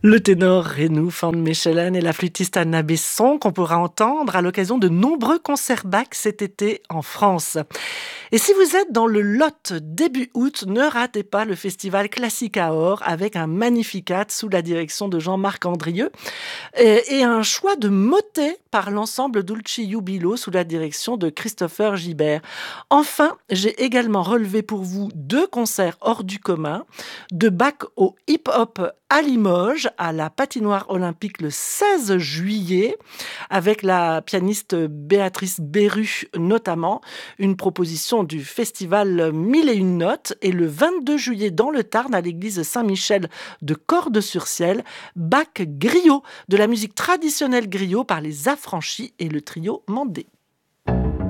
Le ténor Renaud van Mechelen et la flûtiste Anna Besson qu'on pourra entendre à l'occasion de nombreux concerts Bach cet été en France. Et si vous êtes dans le Lot début août, ne ratez pas le festival Classique à Or avec un Magnificat sous la direction de Jean-Marc Andrieux et un choix de motets par l'ensemble Dulci Jubilo sous la direction de Christopher Gibert. Enfin, j'ai également relevé pour vous 2 concerts hors du commun, de Bach au hip-hop à Limoges, à la patinoire olympique le 16 juillet, avec la pianiste Béatrice Berru notamment, une proposition du festival 1001 notes, et le 22 juillet dans le Tarn, à l'église Saint-Michel de Cordes-sur-Ciel, Bach griot, de la musique traditionnelle griot par les Affranchis et le trio Mandé.